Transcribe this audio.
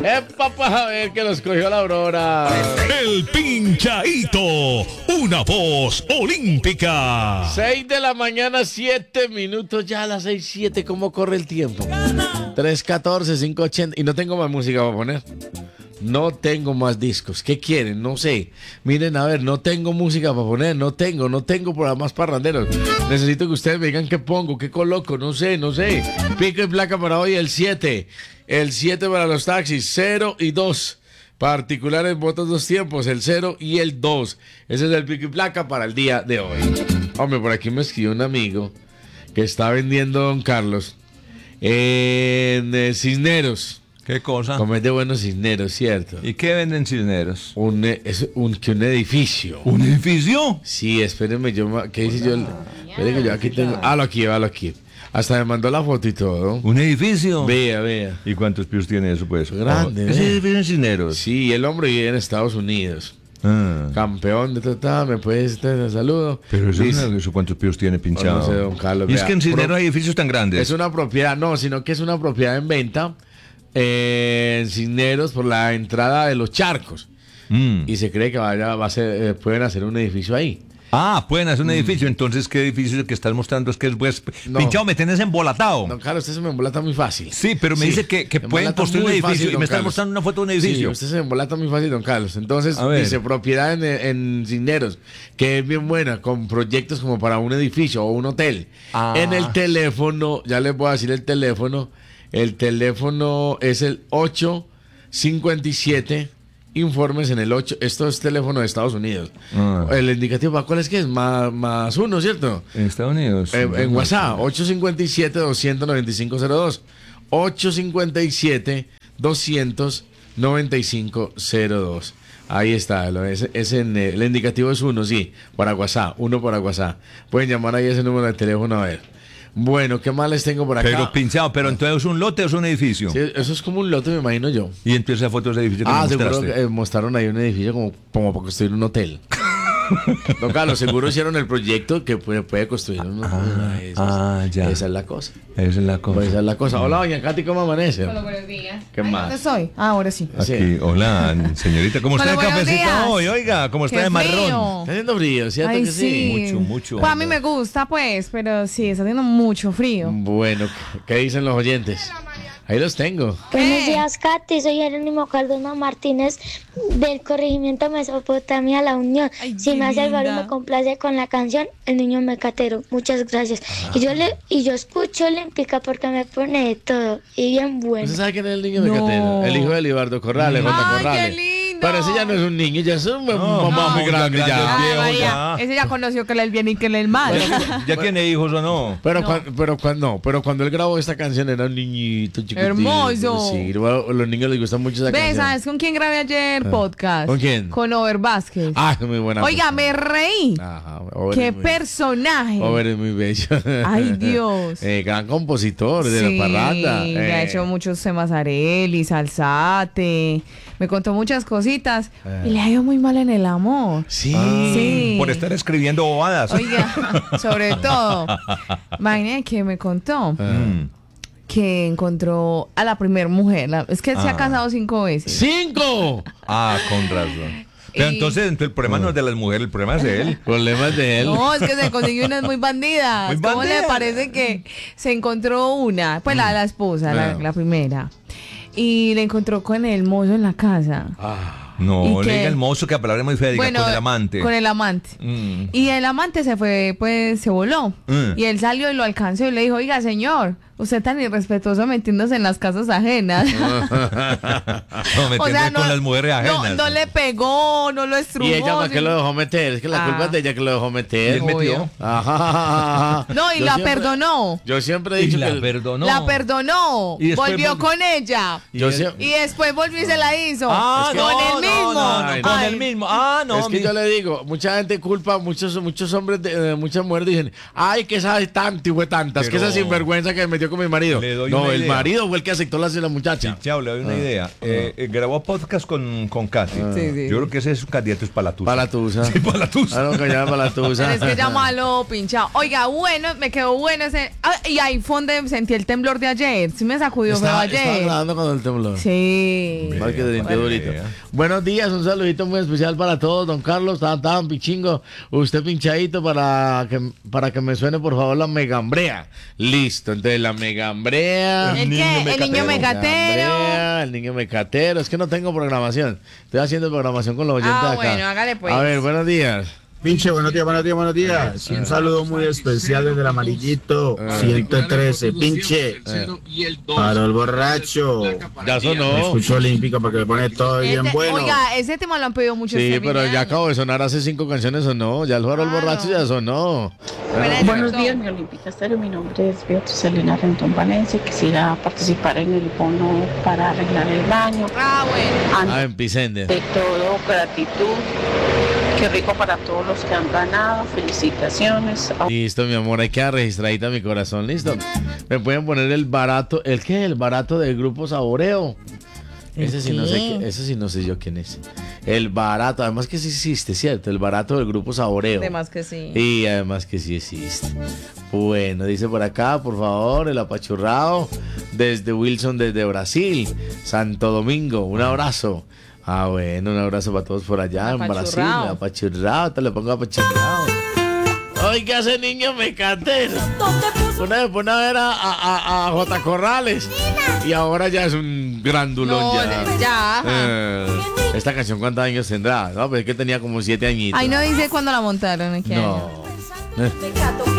¡Epa, pa' ver que los cogió la Aurora! El pinchadito, una voz olímpica. 6 de la mañana, 7 minutos, ya a las 6:07, ¿cómo corre el tiempo? 3:14, 5:80, y no tengo más música para poner. No tengo más discos. ¿Qué quieren? No sé. Miren, a ver, no tengo música para poner. No tengo programas parranderos. Necesito que ustedes me digan qué pongo, qué coloco. No sé. Pico y placa para hoy, el 7. El 7 para los taxis, 0 y 2. Particulares, votos 2 tiempos, el 0 y el 2. Ese es el pico y placa para el día de hoy. Hombre, por aquí me escribió un amigo que está vendiendo Don Carlos en Cisneros. ¿Qué cosa? Comer de buenos Cisneros, ¿cierto? ¿Y qué venden Cisneros? Un edificio. ¿Un edificio? Sí, espérenme, ¿qué dice yo? Espérenme que yo aquí tengo. Lo aquí. Hasta me mandó la foto y todo. ¿Un edificio? Vea. ¿Y cuántos pisos tiene eso, pues? Grande, ¿Ese edificio en Cisneros? Sí, el hombre vive en Estados Unidos. Ah. Campeón de me puedes saludo. Pero eso, Dice, ¿eso cuántos pisos tiene pinchado? no sé, don Carlos. Y es vea, que en Cisneros hay edificios tan grandes. Es una propiedad, no, sino que es una propiedad en venta en Cisneros por la entrada de los charcos. Y se cree que pueden hacer un edificio ahí. Ah, pueden hacer un edificio. Entonces, ¿qué edificio que estás mostrando es que es pues, No. pinchado? Me tenés embolatado. Don Carlos, usted se me embolata muy fácil. Sí, pero me dice que pueden embolata construir un muy edificio fácil, y don me estás Carlos. mostrando una foto de un Sí, edificio. usted se me embolata muy fácil, don Carlos. Entonces, A ver. dice propiedad en Cisneros, que es bien buena, con proyectos como para un edificio o un hotel. Ah. En el teléfono, ya les voy a decir el teléfono es el 857. Informes en el 8. Esto es teléfono de Estados Unidos. El indicativo, ¿cuál es que es? Más uno, ¿cierto? En Estados Unidos. En WhatsApp, 857-200-9502. 857-200-9502. Ahí está. El indicativo es 1, sí, para WhatsApp. 1 para WhatsApp. Pueden llamar ahí ese número de teléfono a ver. Bueno, ¿qué más les tengo por acá? Pero pinchado, pero entonces ¿es un lote o es un edificio? Sí, eso es como un lote, me imagino yo. Y entonces esa foto de ese edificio que me Seguro mostraste. que mostraron ahí un edificio como para construir un hotel. Don Carlos, seguro hicieron el proyecto que puede construir un hotel. Ya. Esa es la cosa. Esa es la cosa. Pues esa es la cosa. Hola, doña Katy, ¿cómo amanece? Hola, buenos días. ¿Qué más? ¿Dónde soy? Ahora sí. Sí. Aquí, hola, señorita, ¿cómo está el Hola, buenos cafecito días. hoy? Oiga, ¿cómo está Qué de marrón? frío. Está haciendo frío, ¿cierto Ay, que sí? sí. Mucho. Pues a mí me gusta, pues, pero sí, está haciendo mucho frío. Bueno, ¿qué dicen los oyentes? Ahí los tengo. Buenos días, Katy. Soy Jerónimo Cardona Martínez del corregimiento Mesopotamia La Unión. Ay, Si qué me hace el favor y linda. me complace con la canción El Niño Mecatero. Muchas gracias. Y yo escucho Olímpica porque me pone de todo y bien bueno. ¿Usted sabe quién es el niño de No. Catena? El hijo de Libardo Corrales, J. Ay, Corrales. qué lindo. Pero ese ya no es un niño, ya es un mamá muy ya grande grande, ya. Ay, viejo María, ya. ese ya conoció que él es el bien y que él es el mal. ¿Ya tiene hijos o no? Pero cuando él grabó esta canción era un niñito chiquitito. Hermoso. Sí, a los niños les gusta mucho esa ¿Ves? canción. ¿Sabes con quién grabé ayer podcast? ¿Con quién? Con Over Vázquez. Ah, es muy buena. Oiga, persona. me reí. Ajá, Over ¡Qué es muy- personaje! Over es muy bello. Ay, Dios. Gran compositor de Sí, la parranda. me ha hecho muchos temas Areli, Salsate, me contó muchas cositas y le ha ido muy mal en el amor. Sí. Sí. Por estar escribiendo bobadas. Oiga, sobre todo, imagínate que me contó que encontró a la primer mujer. Es que él se ha casado 5 veces. ¡5! Con razón. Pero Y- entonces el problema no es de las mujeres, el problema es de él. Problemas de él. No, es que se consiguió unas muy bandidas. Muy ¿Cómo bandida. le parece que se encontró una? Pues la esposa, la primera. Y le encontró con el mozo en la casa. No, ¿Y le qué? diga el mozo que a palabra muy fea, diga con el amante. Con el amante. Mm. Y el amante se fue, pues se voló. Y él salió y lo alcanzó y le dijo, oiga, señor, usted tan irrespetuoso metiéndose en las casas ajenas. No, metiéndose con las mujeres ajenas. No le pegó, no lo estrujó. ¿Y ella para qué sino- lo dejó meter? Es que la culpa es de ella que lo dejó Y meter. él metió. Ajá. No, y Yo la siempre- perdonó. Yo siempre he Y dicho la que... perdonó. La perdonó. Y después Volvió vol- con ella. Yo él- siempre- Y después volvió y se la hizo. Ah, Es que- con no, el mismo. no, Ay, con Ay. el mismo. Ah, no. es que yo le digo, mucha gente culpa, muchos hombres, muchas mujeres dicen, ay, que sabe tanto y fue tantas, que Pero- esa sinvergüenza que me metió con mi marido. Le doy No, una el idea. marido fue el que aceptó la muchacha. Chao, le doy una idea. grabó podcast con Katy. Sí. Yo creo que ese es un candidato, es para la tusa. Para la tusa. Sí, para la tusa. Ah, no, que ya para la tusa. Pero es que llámalo pinchado. Oiga, bueno, me quedó bueno ese. Y ahí fue donde sentí el temblor de ayer. Sí me sacudió feo Estaba ayer. grabando con el temblor. Sí. Mal que se sintió durito. Buenos días, un saludito muy especial para todos, don Carlos, tan pichingo, usted pinchadito para que me suene por favor la megambrea. Listo, entonces la megambrea. ¿El qué? El niño mecatero. El niño mecatero, es que no tengo programación, estoy haciendo programación con los oyentes de acá. Bueno, hágale pues. A ver, buenos días. Pinche, buenos días. Un saludo muy especial desde el amarillito 113. Pinche, para el borracho. Ya sonó. Escucho olímpica porque le pone todo bien bueno. Oiga, ese tema lo han pedido mucho. Sí, este pero fin de ya año. acabo de sonar hace 5 canciones o no, ya el Faro el borracho ya sonó. Buenos días, mi Olímpica Estéreo. Mi nombre es Beatriz Elena Rendón Valencia. Quisiera participar en el bono para arreglar el baño. Bueno. En Picende. De todo, gratitud. Qué rico para todos los que han ganado. Felicitaciones. Listo, mi amor, hay que registradita mi corazón, listo. Me pueden poner el barato, ¿el qué? El barato del grupo Saboreo. Ese sí no sé ese sí no sé yo quién es. El barato, además que sí existe, ¿cierto? El barato del grupo Saboreo. Además que sí. Y además que sí existe. Bueno, dice por acá, por favor, el apachurrado desde Wilson, desde Brasil, Santo Domingo, un abrazo. Ah, bueno, un abrazo para todos por allá en Brasil. Apachurrado, te le pongo apachurrado. Oiga, ese niño mecatero. Una vez pone a ver a J. Corrales. Y ahora ya es un grandulón No, ya. Esta canción, ¿cuántos años tendrá? No, pues es que tenía como 7 añitos. Ahí no dice cuándo la montaron. ¿Qué No. año?